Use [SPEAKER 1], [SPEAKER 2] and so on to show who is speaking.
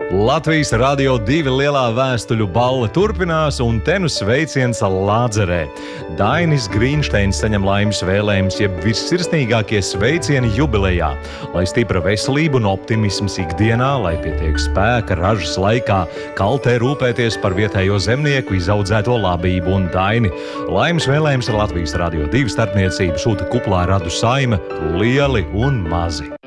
[SPEAKER 1] Latvijas Radio 2 lielā vēstuļu balva turpinās, un te nu sveiciens Lādzerē. Dainis Grīnšteins saņem laimes vēlējumus, jeb vissirsnīgākie sveicieni jubilejā. Lai stipra veselība un optimisms ikdienā, lai pietiek spēka ražas laikā, kaltē rūpēties par vietējo zemnieku izaudzēto labību un Daini. Laimes vēlējums ar Latvijas Radio 2 starpniecību sūta kuplā radu saime Lieli un Mazi.